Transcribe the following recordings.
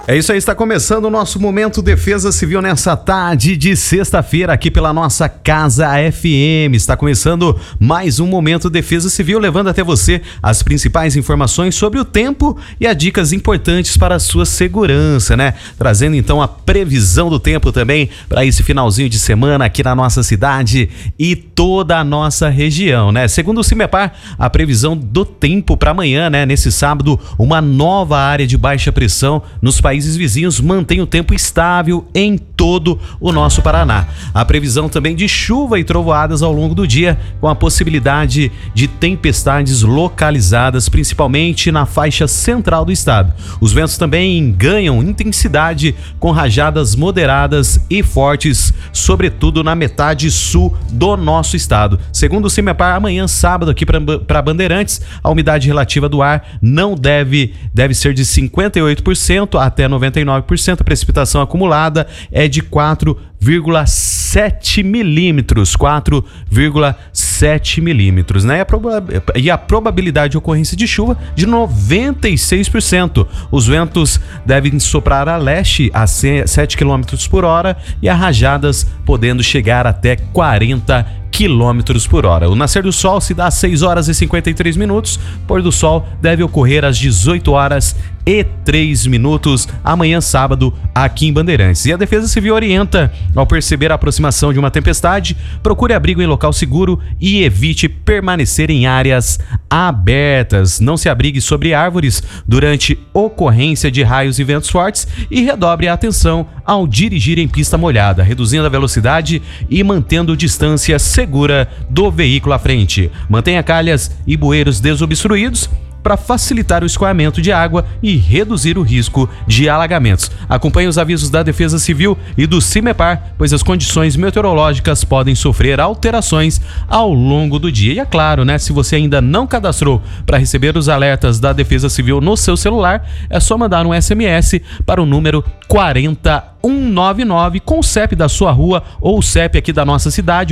É isso aí, está começando o nosso Momento Defesa Civil nessa tarde de sexta-feira aqui pela nossa Casa FM. Está começando mais um Momento Defesa Civil, levando até você as principais informações sobre o tempo e as dicas importantes para a sua segurança, né? Trazendo então a previsão do tempo também para esse finalzinho de semana aqui na nossa cidade e toda a nossa região, né? Segundo o CIMEPAR, a previsão do tempo para amanhã, né? Nesse sábado, uma nova área de baixa pressão nos países vizinhos mantém o tempo estável em todo o nosso Paraná. A previsão também de chuva e trovoadas ao longo do dia, com a possibilidade de tempestades localizadas, principalmente na faixa central do estado. Os ventos também ganham intensidade com rajadas moderadas e fortes, sobretudo na metade sul do nosso estado. Segundo o CIMEPAR, amanhã, sábado, aqui para Bandeirantes, a umidade relativa do ar não deve ser de 58% até 99%. A precipitação acumulada é de 4,7 milímetros, 4,7 milímetros, né? E a probabilidade de ocorrência de chuva de 96%. Os ventos devem soprar a leste a 7 km por hora e as rajadas podendo chegar até 40 quilômetros por hora. O nascer do sol se dá às 6 horas e 53 minutos, pôr do sol deve ocorrer às 18 horas e 3 minutos, amanhã sábado, aqui em Bandeirantes. E a Defesa Civil orienta, ao perceber a aproximação de uma tempestade, procure abrigo em local seguro e evite permanecer em áreas abertas. Não se abrigue sobre árvores durante ocorrência de raios e ventos fortes e redobre a atenção ao dirigir em pista molhada, reduzindo a velocidade e mantendo distância segura do veículo à frente. Mantenha calhas e bueiros desobstruídos para facilitar o escoamento de água e reduzir o risco de alagamentos. Acompanhe os avisos da Defesa Civil e do CIMEPAR, pois as condições meteorológicas podem sofrer alterações ao longo do dia. E é claro, né, se você ainda não cadastrou para receber os alertas da Defesa Civil no seu celular, é só mandar um SMS para o número 40199 com o CEP da sua rua ou o CEP aqui da nossa cidade,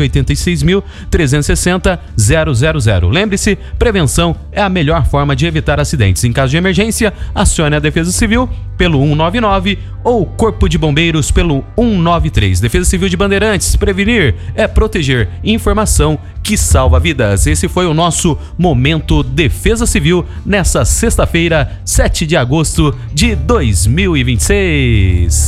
86.360-000. Lembre-se, prevenção é a melhor forma de evitar acidentes. Em caso de emergência, acione a Defesa Civil pelo 199 ou Corpo de Bombeiros pelo 193. Defesa Civil de Bandeirantes, prevenir é proteger. Informação que salva vidas. Esse foi o nosso Momento Defesa Civil nessa sexta-feira, 7 de agosto de 2026.